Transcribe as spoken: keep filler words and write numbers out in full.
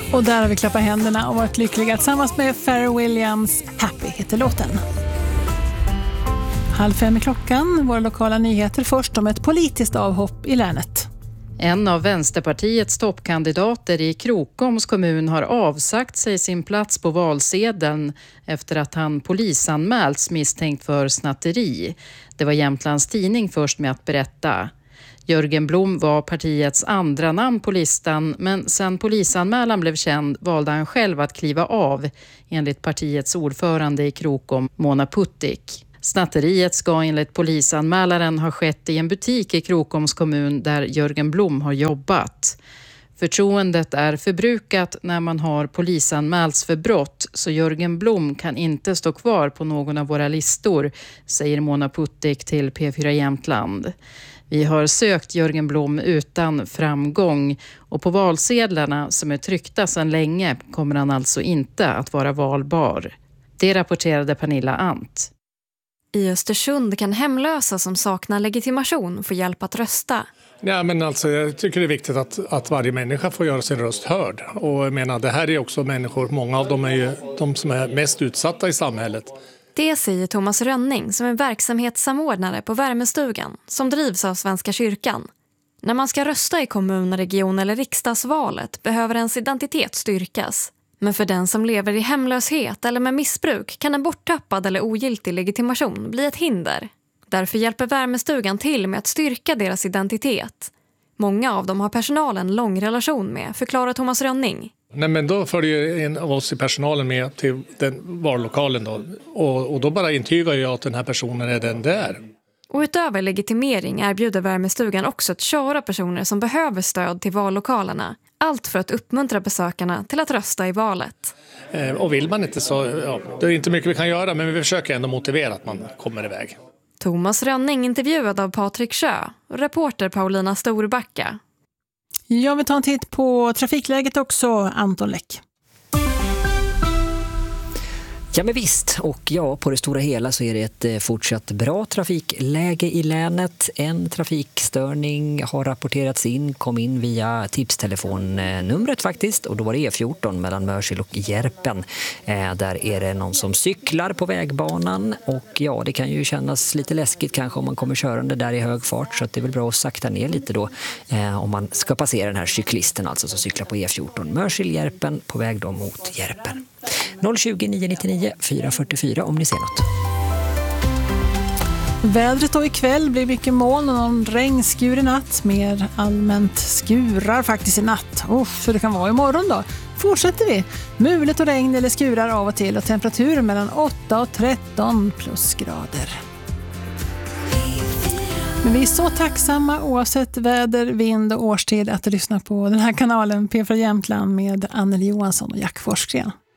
Och där har vi klappat händerna och varit lyckliga tillsammans med Pharrell Williams. Happy heter låten. Halv fem i klockan, våra lokala nyheter först om ett politiskt avhopp i länet. En av Vänsterpartiets toppkandidater i Krokoms kommun har avsagt sig sin plats på valsedeln efter att han polisanmälts misstänkt för snatteri. Det var Jämtlands Tidning först med att berätta. Jörgen Blom var partiets andra namn på listan, men sen polisanmälan blev känd valde han själv att kliva av, enligt partiets ordförande i Krokom, Mona Puttik. Snatteriet ska enligt polisanmälaren ha skett i en butik i Krokoms kommun där Jörgen Blom har jobbat. Förtroendet är förbrukat när man har polisanmälts för brott, så Jörgen Blom kan inte stå kvar på någon av våra listor, säger Mona Puttik till P fyra Jämtland. Vi har sökt Jörgen Blom utan framgång och på valsedlarna som är tryckta sedan länge kommer han alltså inte att vara valbar. Det rapporterade Pernilla Ant. I Östersund kan hemlösa som saknar legitimation få hjälp att rösta. Ja, men alltså, jag tycker det är viktigt att, att varje människa får göra sin röst hörd. Och jag menar, det här är också människor, många av dem är ju de som är mest utsatta i samhället. Det säger Thomas Rönning som är verksamhetssamordnare på Värmestugan som drivs av Svenska kyrkan. När man ska rösta i kommun, region eller riksdagsvalet behöver ens identitet styrkas. Men för den som lever i hemlöshet eller med missbruk kan en borttappad eller ogiltig legitimation bli ett hinder. Därför hjälper Värmestugan till med att styrka deras identitet. Många av dem har personalen lång relation med, förklarar Thomas Rönning. Nej, men då följer en av oss i personalen med till den vallokalen då. Och, och då bara intygar jag att den här personen är den där. Och utöver legitimering erbjuder Värmestugan också att köra personer som behöver stöd till vallokalerna. Allt för att uppmuntra besökarna till att rösta i valet. Eh, och vill man inte så, ja, det är inte mycket vi kan göra, men vi försöker ändå motivera att man kommer iväg. Thomas Rönning intervjuad av Patrik Sjö, reporter Paulina Storbacka. Jag vill ta en titt på trafikläget också, Anton Läck. Ja men visst, och ja, på det stora hela så är det ett fortsatt bra trafikläge i länet. En trafikstörning har rapporterats in, kom in via tipstelefonnumret faktiskt, och då var det E fjorton mellan Mörsil och Järpen. Eh, där är det någon som cyklar på vägbanan och ja, det kan ju kännas lite läskigt kanske om man kommer körande där i hög fart, så att det är väl bra att sakta ner lite då eh, om man ska passera den här cyklisten alltså som cyklar på E fjorton Mörsil Järpen på väg då mot Järpen. noll tjugo nio nittionio fyra fyrtiofyra om ni ser något. Vädret då ikväll blir mycket moln och någon regnskur i natt. Mer allmänt skurar faktiskt i natt. Oh, så det kan vara imorgon då. Fortsätter vi. Mulet och regn eller skurar av och till och temperatur mellan åtta och tretton plusgrader. Men vi är så tacksamma oavsett väder, vind och årstid att lyssna på den här kanalen P fyra Jämtland med Anneli Johansson och Jack Forsgren.